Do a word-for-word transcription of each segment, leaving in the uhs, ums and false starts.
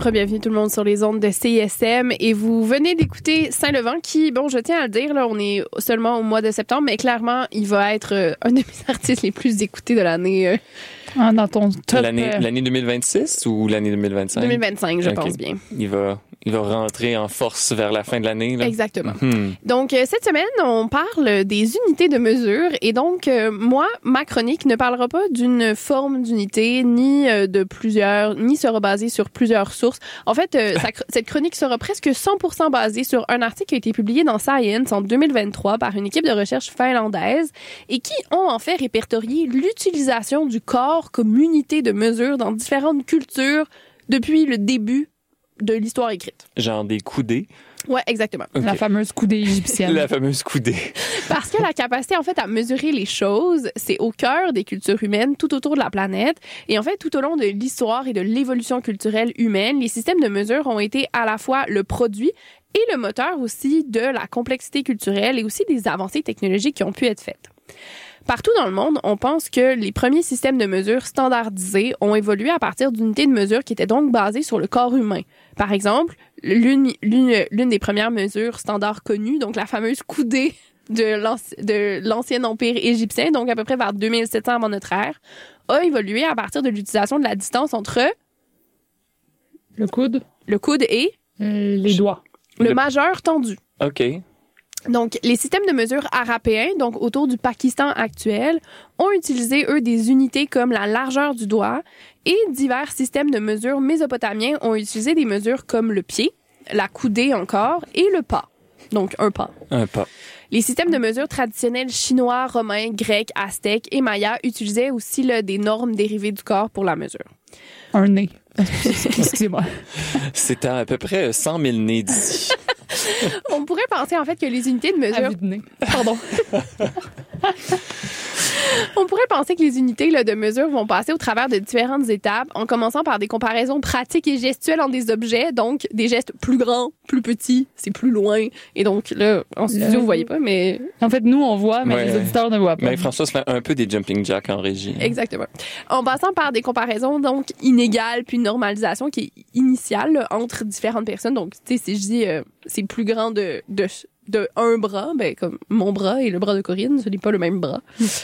Bienvenue tout le monde sur les ondes de C I S M et vous venez d'écouter Saint-Levant qui, bon, je tiens à le dire, là, on est seulement au mois de septembre, mais clairement, il va être euh, un de mes artistes les plus écoutés de l'année. Euh, ah, dans ton top. L'année, euh... l'année deux mille vingt-six ou l'année deux mille vingt-cinq? deux mille vingt-cinq, je okay. pense bien. Il va, il va rentrer en force vers la fin de l'année, là. Exactement. Hmm. Donc, euh, cette semaine, on parle des unités de mesure et donc, euh, moi, ma chronique ne parlera pas d'une forme d'unité, ni euh, de plusieurs, ni sera basée sur plusieurs sources. En fait, euh, sa, cette chronique sera presque cent pour cent basée sur un article qui a été publié dans Science en deux mille vingt-trois par une équipe de recherche finlandaise et qui ont en fait répertorié l'utilisation du corps comme unité de mesure dans différentes cultures depuis le début de l'histoire écrite. Genre des coudées. Ouais, exactement. Okay. La fameuse coudée égyptienne. La fameuse coudée. Parce que la capacité, en fait, à mesurer les choses, c'est au cœur des cultures humaines tout autour de la planète. Et en fait, tout au long de l'histoire et de l'évolution culturelle humaine, les systèmes de mesure ont été à la fois le produit et le moteur aussi de la complexité culturelle et aussi des avancées technologiques qui ont pu être faites. Partout dans le monde, on pense que les premiers systèmes de mesure standardisés ont évolué à partir d'unités de mesure qui étaient donc basées sur le corps humain. Par exemple, l'une, l'une, l'une des premières mesures standards connues, donc la fameuse coudée de, l'anci- de l'ancien empire égyptien, donc à peu près vers deux mille sept cents avant notre ère, a évolué à partir de l'utilisation de la distance entre le coude, le coude et euh, les doigts, le, le majeur tendu. OK. Donc, les systèmes de mesure arapéens, donc autour du Pakistan actuel, ont utilisé, eux, des unités comme la largeur du doigt et divers systèmes de mesure mésopotamiens ont utilisé des mesures comme le pied, la coudée encore et le pas. Donc, un pas. Un pas. Les systèmes de mesure traditionnels chinois, romains, grecs, aztèques et mayas utilisaient aussi là, des normes dérivées du corps pour la mesure. Un nez. Excusez-moi. C'est à, à peu près cent mille nez d'ici. On pourrait penser en fait que les unités de mesure... À vue de nez. Pardon. On pourrait penser que les unités là, de mesure vont passer au travers de différentes étapes, en commençant par des comparaisons pratiques et gestuelles entre des objets, donc des gestes plus grands, plus petits, c'est plus loin. Et donc là, en studio, le... vous voyez pas, mais... En fait, nous, on voit, mais ouais. les auditeurs ne voient pas. Mais François se fait un peu des jumping jacks en régie. Exactement. En passant par des comparaisons donc inégales, puis une normalisation qui est initiale là, entre différentes personnes. Donc, tu sais, si je dis euh, c'est plus grand de... de de un bras, ben comme mon bras et le bras de Corinne, ce n'est pas le même bras.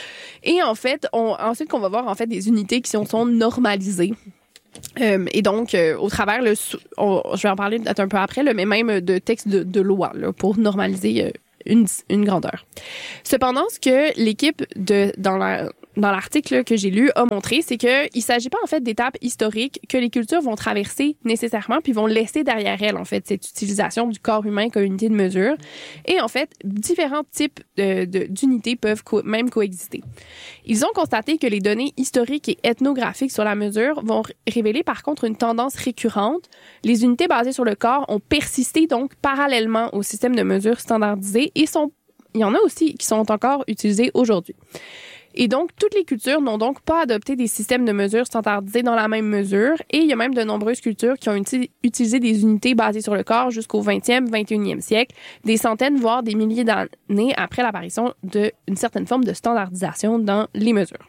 Et en fait, on, ensuite qu'on va voir en fait des unités qui sont, sont normalisées. Euh, et donc, euh, au travers, le, on, je vais en parler peut-être un peu après, là, mais même de textes de, de loi là, pour normaliser euh, une, une grandeur. Cependant, ce que l'équipe de dans la dans l'article que j'ai lu a montré, c'est que il s'agit pas en fait d'étapes historiques que les cultures vont traverser nécessairement puis vont laisser derrière elles en fait cette utilisation du corps humain comme unité de mesure. Et en fait, différents types de, de, d'unités peuvent co- même coexister. Ils ont constaté que les données historiques et ethnographiques sur la mesure vont r- révéler par contre une tendance récurrente. Les unités basées sur le corps ont persisté donc parallèlement au système de mesure standardisé et sont il y en a aussi qui sont encore utilisés aujourd'hui. Et donc, toutes les cultures n'ont donc pas adopté des systèmes de mesure standardisés dans la même mesure. Et il y a même de nombreuses cultures qui ont uti- utilisé des unités basées sur le corps jusqu'au vingtième, vingt et unième siècle, des centaines, voire des milliers d'années après l'apparition d'une certaine forme de standardisation dans les mesures.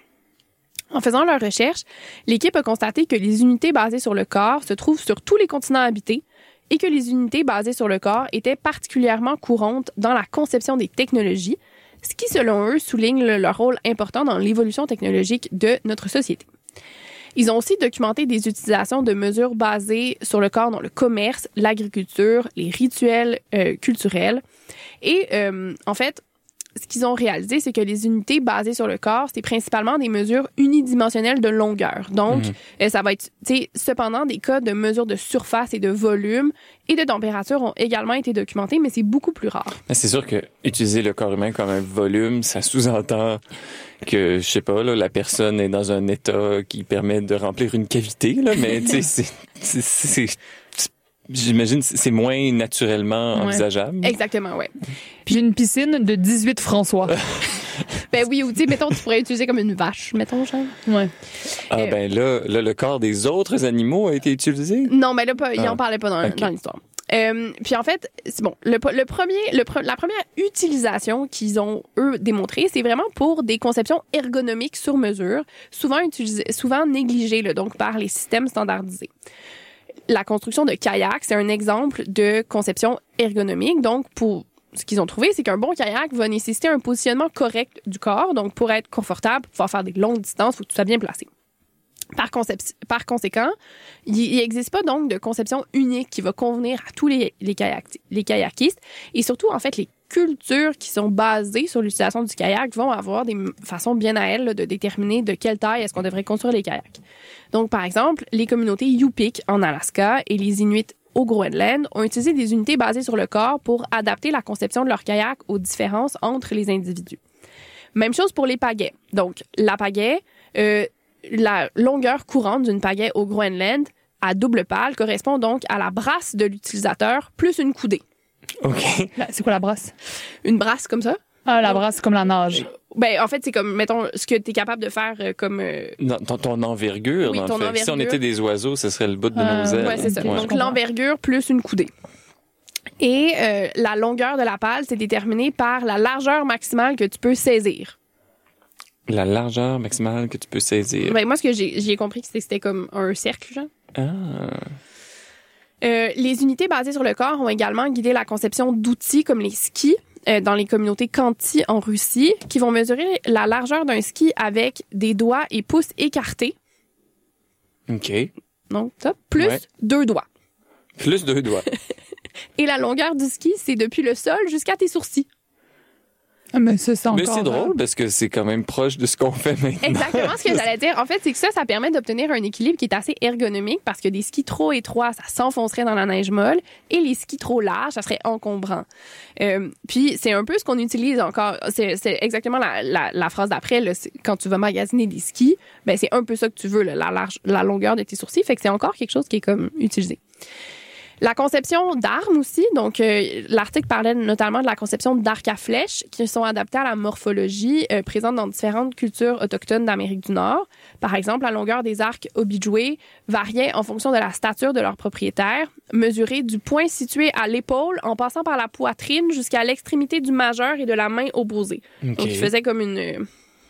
En faisant leur recherche, l'équipe a constaté que les unités basées sur le corps se trouvent sur tous les continents habités et que les unités basées sur le corps étaient particulièrement courantes dans la conception des technologies, ce qui, selon eux, souligne le, leur rôle important dans l'évolution technologique de notre société. Ils ont aussi documenté des utilisations de mesures basées sur le corps dans le commerce, l'agriculture, les rituels euh, culturels. Et euh, en fait, ce qu'ils ont réalisé, c'est que les unités basées sur le corps, c'est principalement des mesures unidimensionnelles de longueur. Donc, mmh. euh, ça va être, tu sais, cependant, des cas de mesures de surface et de volume et de température ont également été documentés, mais c'est beaucoup plus rare. Mais c'est sûr que utiliser le corps humain comme un volume, ça sous-entend que, je sais pas, là, la personne est dans un état qui permet de remplir une cavité, là, mais tu sais, c'est, c'est, c'est, c'est j'imagine c'est moins naturellement ouais. envisageable. Exactement, ouais. Puis j'ai une piscine de dix-huit François. Ben oui, ou tu sais, mettons, tu pourrais utiliser comme une vache, mettons, genre. Ouais. Ah euh, ben là, là, le corps des autres animaux a été utilisé? Non, mais là, pas, il ah. en parlait pas dans, okay. dans l'histoire. Euh, puis en fait, c'est bon. Le, le premier, le, la première utilisation qu'ils ont eux démontrée, c'est vraiment pour des conceptions ergonomiques sur mesure, souvent utilisées, souvent négligées là, donc par les systèmes standardisés. La construction de kayak, c'est un exemple de conception ergonomique. Donc, pour ce qu'ils ont trouvé, c'est qu'un bon kayak va nécessiter un positionnement correct du corps. Donc, pour être confortable, pour pouvoir faire des longues distances, il faut que tu sois bien placé. Par, concep- par conséquent, il n'existe pas donc de conception unique qui va convenir à tous les, les, kayak- les kayakistes. Et surtout, en fait, les cultures qui sont basées sur l'utilisation du kayak vont avoir des façons bien à elles là, de déterminer de quelle taille est-ce qu'on devrait construire les kayaks. Donc, par exemple, les communautés Yupik en Alaska et les Inuits au Groenland ont utilisé des unités basées sur le corps pour adapter la conception de leur kayak aux différences entre les individus. Même chose pour les pagaies. Donc, la pagaie, euh, la longueur courante d'une pagaie au Groenland à double pale correspond donc à la brasse de l'utilisateur plus une coudée. OK. Là, c'est quoi la brasse? Une brasse comme ça? Ah, la brasse comme la nage. Ben, en fait, c'est comme, mettons, ce que tu es capable de faire euh, comme... Euh, Non, ton, ton envergure, Oui, dans ton le fait. envergure. Si on était des oiseaux, ce serait le bout de Euh, nos ailes. ouais, c'est ça. Ouais. Donc, l'envergure plus une coudée. Et euh, la longueur de la pale, c'est déterminé par la largeur maximale que tu peux saisir. La largeur maximale que tu peux saisir. Ben, moi, ce que j'ai, j'ai compris, c'était que c'était comme un cercle, genre. Ah. Euh, les unités basées sur le corps ont également guidé la conception d'outils comme les skis euh, dans les communautés Khanty en Russie, qui vont mesurer la largeur d'un ski avec des doigts et pouces écartés. OK. Donc, ça, plus Ouais. deux doigts. Plus deux doigts. Et la longueur du ski, c'est depuis le sol jusqu'à tes sourcils. Ah, mais ça, c'est Mais encore... c'est drôle parce que c'est quand même proche de ce qu'on fait maintenant. Exactement ce que j'allais dire. En fait, c'est que ça, ça permet d'obtenir un équilibre qui est assez ergonomique parce que des skis trop étroits, ça s'enfoncerait dans la neige molle et les skis trop larges, ça serait encombrant. Euh, puis, c'est un peu ce qu'on utilise encore. C'est, c'est exactement la, la, la phrase d'après. Là, c'est, quand tu vas magasiner des skis, ben, c'est un peu ça que tu veux, là, la, large, la longueur de tes sourcils. Fait que c'est encore quelque chose qui est comme utilisé. La conception d'armes aussi, donc euh, l'article parlait notamment de la conception d'arcs à flèches qui sont adaptés à la morphologie euh, présente dans différentes cultures autochtones d'Amérique du Nord. Par exemple, la longueur des arcs Ojibwe variait en fonction de la stature de leur propriétaire, mesurée du point situé à l'épaule en passant par la poitrine jusqu'à l'extrémité du majeur et de la main opposée. OK. Donc, il faisait comme une...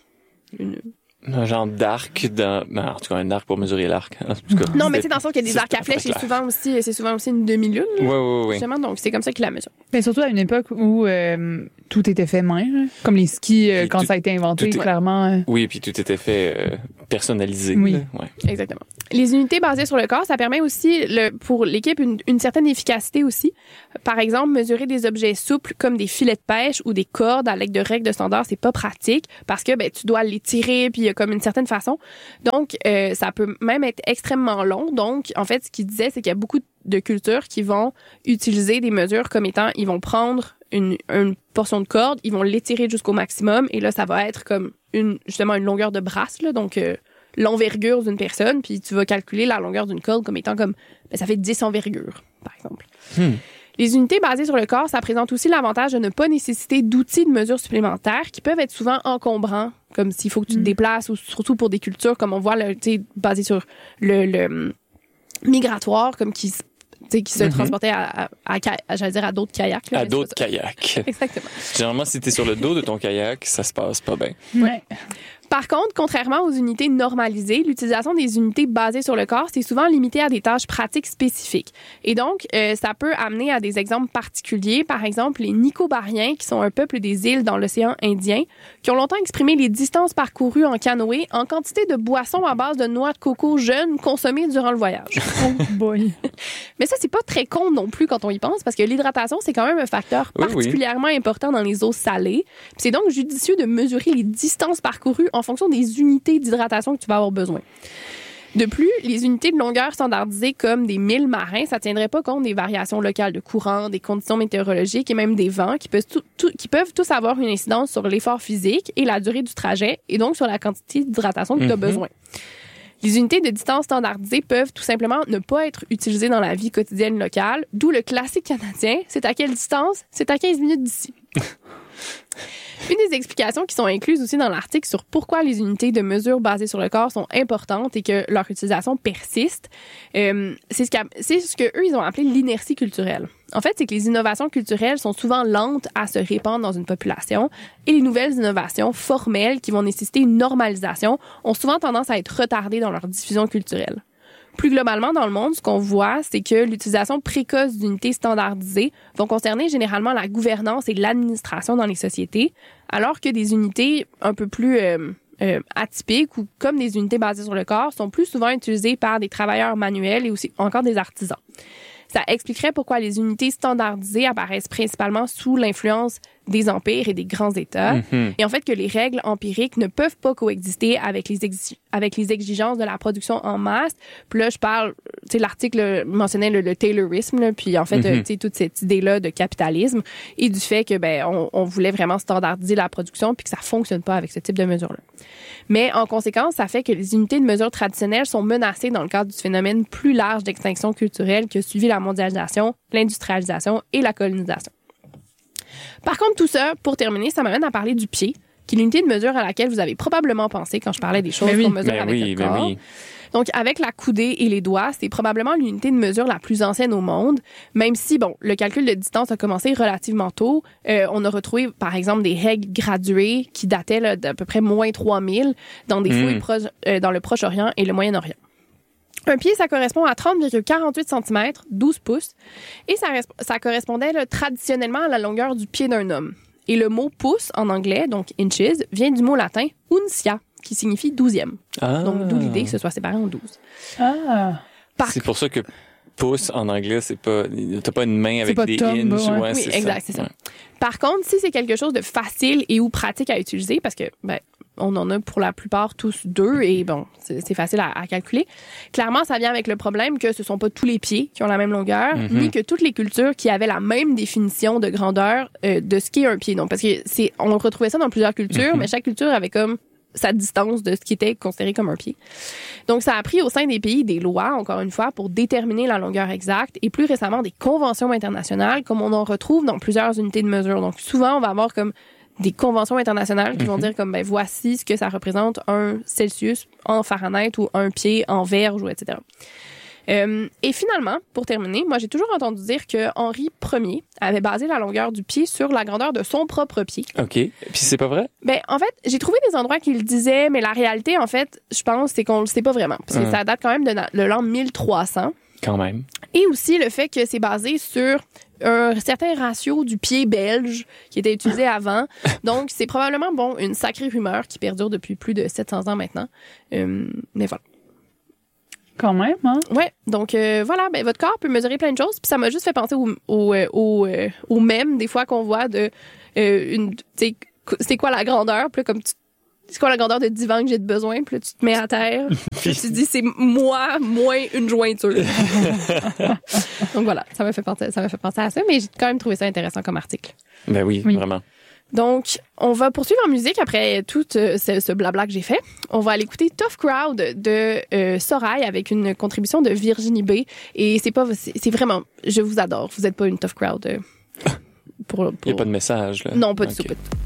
une Un genre d'arc dans... Ben, en tout cas, un arc pour mesurer l'arc. En tout cas, non, mais c'était- tu sais, dans le sens qu'il y a des c'est arcs à pas flèches, très c'est souvent aussi, c'est souvent aussi une demi-lune. Ouais, ouais, ouais. Justement, donc c'est comme ça qu'il la mesure. Mais surtout à une époque où euh, tout était fait main, là. Comme les skis, euh, Puis quand tout- ça a été inventé, tout est- clairement. euh, Oui, puis tout était fait euh, personnalisé. Oui. là. Ouais. Exactement. Les unités basées sur le corps, ça permet aussi le, pour l'équipe une, une certaine efficacité aussi. Par exemple, mesurer des objets souples comme des filets de pêche ou des cordes à l'aide de règles de standard, c'est pas pratique parce que ben tu dois les tirer puis il y a comme une certaine façon. Donc euh, ça peut même être extrêmement long. Donc en fait, ce qu'il disait, c'est qu'il y a beaucoup de cultures qui vont utiliser des mesures comme étant, ils vont prendre une, une portion de corde, ils vont l'étirer jusqu'au maximum et là ça va être comme une justement une longueur de brasse là, donc euh, l'envergure d'une personne, puis tu vas calculer la longueur d'une corde comme étant comme, ben, ça fait dix envergures, par exemple. Hmm. Les unités basées sur le corps, ça présente aussi l'avantage de ne pas nécessiter d'outils de mesure supplémentaires qui peuvent être souvent encombrants, comme s'il faut que tu te déplaces, ou surtout pour des cultures, comme on voit, là, tu sais, basées sur le, le hum, migratoire, comme qui, se- tu sais, qui se Mhm. transportait à, à, à, à- j'allais dire à d'autres kayaks. là, À mais c'est d'autres pas ça. kayaks. Exactement. Généralement, si t'es sur le dos de ton kayak, ça se passe pas bien. Ouais. Par contre, contrairement aux unités normalisées, l'utilisation des unités basées sur le corps, c'est souvent limité à des tâches pratiques spécifiques. Et donc, euh, ça peut amener à des exemples particuliers. Par exemple, les Nicobariens, qui sont un peuple des îles dans l'océan Indien, qui ont longtemps exprimé les distances parcourues en canoë en quantité de boissons à base de noix de coco jeunes consommées durant le voyage. Oh boy. Mais ça, c'est pas très con non plus quand on y pense, parce que l'hydratation, c'est quand même un facteur Oui, oui. particulièrement important dans les eaux salées. Puis c'est donc judicieux de mesurer les distances parcourues en fonction des unités d'hydratation que tu vas avoir besoin. De plus, les unités de longueur standardisées comme des milles marins, ça tiendrait pas compte des variations locales de courant, des conditions météorologiques et même des vents qui peuvent, tout- tout- qui peuvent tous avoir une incidence sur l'effort physique et la durée du trajet et donc sur la quantité d'hydratation que tu as Mhm. besoin. Les unités de distance standardisées peuvent tout simplement ne pas être utilisées dans la vie quotidienne locale, d'où le classique canadien, c'est à quelle distance? C'est à quinze minutes d'ici. Une des explications qui sont incluses aussi dans l'article sur pourquoi les unités de mesure basées sur le corps sont importantes et que leur utilisation persiste, euh, c'est ce, qu'a- c'est ce que eux ils ont appelé l'inertie culturelle. En fait, c'est que les innovations culturelles sont souvent lentes à se répandre dans une population et les nouvelles innovations formelles qui vont nécessiter une normalisation ont souvent tendance à être retardées dans leur diffusion culturelle. Plus globalement, dans le monde, ce qu'on voit, c'est que l'utilisation précoce d'unités standardisées vont concerner généralement la gouvernance et l'administration dans les sociétés, alors que des unités un peu plus euh, euh, atypiques ou comme des unités basées sur le corps sont plus souvent utilisées par des travailleurs manuels et aussi encore des artisans. Ça expliquerait pourquoi les unités standardisées apparaissent principalement sous l'influence des empires et des grands États. Mm-hmm. Et en fait, que les règles empiriques ne peuvent pas coexister avec les, exi- avec les exigences de la production en masse. Puis là, je parle, tu sais, l'article mentionnait le, le Taylorisme, là, puis en fait, mm-hmm. tu sais, toute cette idée-là de capitalisme et du fait que, ben, on, on voulait vraiment standardiser la production puis que ça fonctionne pas avec ce type de mesures-là. Mais en conséquence, ça fait que les unités de mesure traditionnelles sont menacées dans le cadre du phénomène plus large d'extinction culturelle qui a suivi la mondialisation, l'industrialisation et la colonisation. Par contre, tout ça, pour terminer, ça m'amène à parler du pied, qui est l'unité de mesure à laquelle vous avez probablement pensé quand je parlais des choses oui, qu'on mesure ben avec oui, le ben corps. oui. Donc, avec la coudée et les doigts, c'est probablement l'unité de mesure la plus ancienne au monde, même si, bon, le calcul de distance a commencé relativement tôt. Euh, on a retrouvé, par exemple, des règles graduées qui dataient là, d'à peu près moins trois mille dans des mmh. fouilles pro- euh, dans le Proche-Orient et le Moyen-Orient. Un pied, ça correspond à trente virgule quarante-huit centimètres, douze pouces, et ça, ça correspondait là, traditionnellement à la longueur du pied d'un homme. Et le mot pouce, en anglais, donc inches, vient du mot latin uncia, qui signifie douzième. Ah. Donc, d'où l'idée que ce soit séparé en douze. Ah. Par... C'est pour ça que pouce en anglais, c'est pas, t'as pas une main avec pas des thumb, inches. ouais. Ouais, oui, c'est exact, ça. c'est ça. Ouais. Par contre, si c'est quelque chose de facile et ou pratique à utiliser, parce que, ben, on en a pour la plupart tous deux et bon, c'est, c'est facile à, à calculer. Clairement, ça vient avec le problème que ce sont pas tous les pieds qui ont la même longueur, mm-hmm. ni que toutes les cultures qui avaient la même définition de grandeur euh, de ce qu'est un pied. Donc, parce que c'est, on retrouvait ça dans plusieurs cultures, mm-hmm. mais chaque culture avait comme sa distance de ce qui était considéré comme un pied. Donc, ça a pris au sein des pays des lois, encore une fois, pour déterminer la longueur exacte et plus récemment des conventions internationales, comme on en retrouve dans plusieurs unités de mesure. Donc, souvent, on va avoir comme des conventions internationales qui vont mm-hmm. dire comme, ben, voici ce que ça représente un Celsius en Fahrenheit ou un pied en verge ou et cetera. Euh, et finalement, pour terminer, moi, j'ai toujours entendu dire que Henri Ier avait basé la longueur du pied sur la grandeur de son propre pied. OK. Puis c'est pas vrai? Ben, en fait, j'ai trouvé des endroits qui le disaient, mais la réalité, en fait, je pense, c'est qu'on le sait pas vraiment. Parce que mm. ça date quand même de, de l'an mille trois cents. Quand même. Et aussi le fait que c'est basé sur un certain ratio du pied belge qui était utilisé avant. Donc, c'est probablement, bon, une sacrée rumeur qui perdure depuis plus de sept cents ans maintenant. Euh, mais voilà. Quand même, hein? Ouais, donc euh, voilà, ben votre corps peut mesurer plein de choses, puis ça m'a juste fait penser au au au, euh, au mème des fois qu'on voit de euh, une, tu sais, c'est quoi la grandeur, puis là, comme tu, c'est quoi la grandeur de divan que j'ai de besoin, puis là tu te mets à terre, puis tu te dis c'est moi moins une jointure. Donc voilà, ça m'a fait penser, ça m'a fait penser à ça, mais j'ai quand même trouvé ça intéressant comme article. Ben oui, oui. Vraiment. Donc, on va poursuivre en musique après tout euh, ce, ce blabla que j'ai fait. On va aller écouter Tough Crowd de euh, Sorail avec une contribution de Virginie B. Et c'est pas, c'est, c'est vraiment, je vous adore. Vous êtes pas une Tough Crowd. Euh, pour, pour... Il n'y a pas de message, là. Non, pas du okay. tout. Pas du tout.